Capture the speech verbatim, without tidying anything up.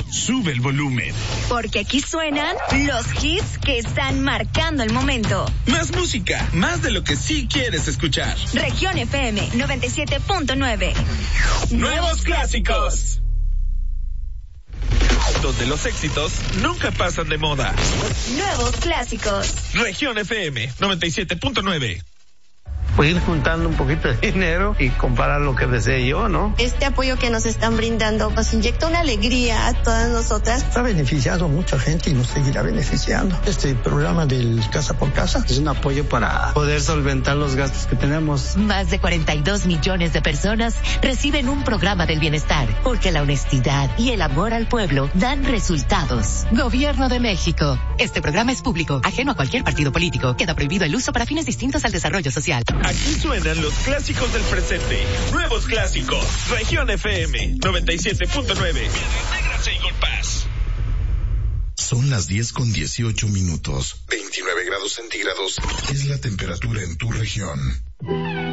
sube el volumen. Porque aquí suenan los hits que están marcando el momento. Más música, más de lo que sí quieres escuchar. Región F M noventa y siete punto nueve. Nuevos clásicos. Donde los éxitos nunca pasan de moda. Nuevos clásicos. Región F M noventa y siete punto nueve. Pues ir juntando un poquito de dinero y comparar lo que desee yo, ¿no? Este apoyo que nos están brindando nos inyecta una alegría a todas nosotras. Ha beneficiado a mucha gente y nos seguirá beneficiando. Este programa del Casa por Casa es un apoyo para poder solventar los gastos que tenemos. Más de cuarenta y dos millones de personas reciben un programa del bienestar, porque la honestidad y el amor al pueblo dan resultados. Gobierno de México. Este programa es público, ajeno a cualquier partido político. Queda prohibido el uso para fines distintos al desarrollo social. Aquí suenan los clásicos del presente. Nuevos clásicos. Región F M noventa y siete punto nueve. Piedras Negras e Eagle Pass. Son las diez con dieciocho minutos. veintinueve grados centígrados es la temperatura en tu región.